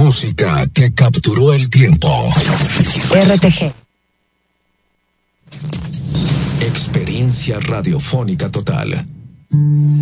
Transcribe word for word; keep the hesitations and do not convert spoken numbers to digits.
música que capturó el tiempo. R T G. Experiencia radiofónica total.